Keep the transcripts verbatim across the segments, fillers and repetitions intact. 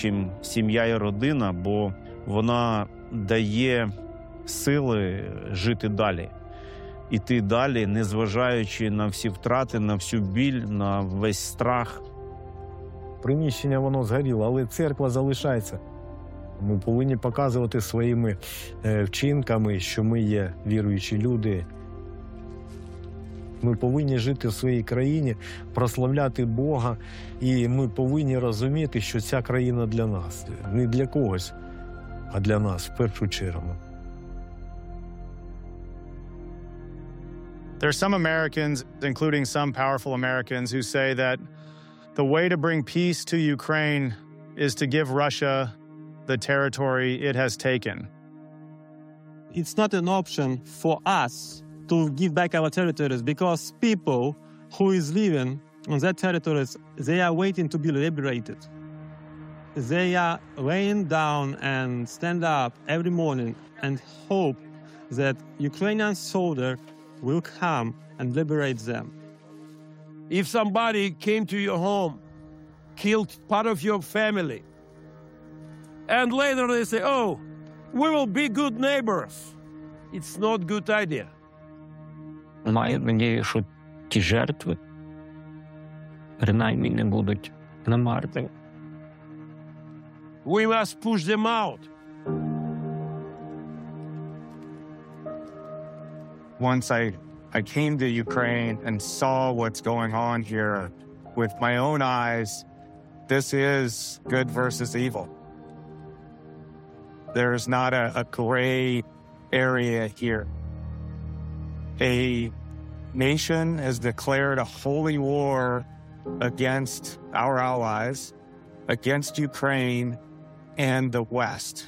чим сім'я і родина, бо вона дає сили жити далі. Іти далі, незважаючи на всі втрати, на всю біль, на весь страх. Приміщення воно згоріло, але церква залишається. Ми повинні показувати своїми вчинками, що ми є віруючі люди. Ми повинні жити в своїй країні, прославляти Бога, і ми повинні розуміти, що ця країна для нас. Не для когось, а для нас в першу чергу. There are some Americans, including some powerful Americans, who say that the way to bring peace to Ukraine is to give Russia the territory it has taken. It's not an option for us to give back our territories because people who is living on that territories, they are waiting to be liberated. They are laying down and stand up every morning and hope that Ukrainian soldier will come and liberate them. If somebody came to your home, killed part of your family, and later they say, oh, we will be good neighbors, it's not a good idea. Маю надію, що ті жертви, принаймні, не будуть намарними. We must push them out. Once I, I came to Ukraine and saw what's going on here with my own eyes, this is good versus evil. There's not a, a gray area here. A nation has declared a holy war against our allies, against Ukraine and the West.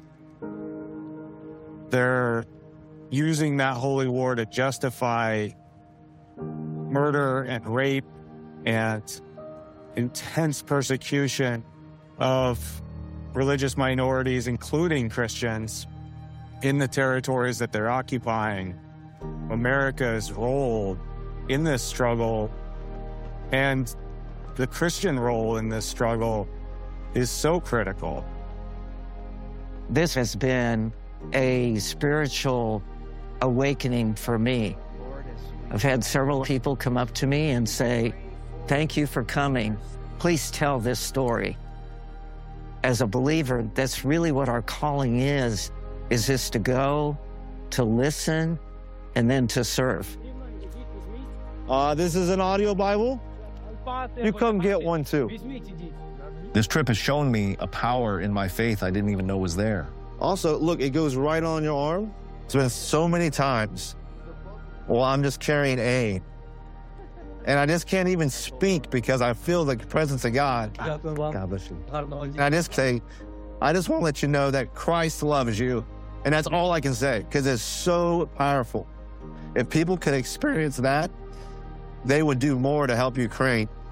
They're using that holy war to justify murder and rape and intense persecution of religious minorities, including Christians, in the territories that they're occupying. America's role in this struggle and the Christian role in this struggle is so critical. This has been a spiritual awakening for me. I've had several people come up to me and say, thank you for coming. Please tell this story. As a believer, that's really what our calling is, is just to go, to listen, and then to serve. Uh, this is an audio Bible. You come get one too. This trip has shown me a power in my faith I didn't even know was there. Also, look, it goes right on your arm. It's been so many times. Well, I'm just carrying A. And I just can't even speak because I feel the presence of God. God bless you. And I just say, I just want to let you know that Christ loves you. And that's all I can say, because it's so powerful. If people could experience that, they would do more to help Ukraine.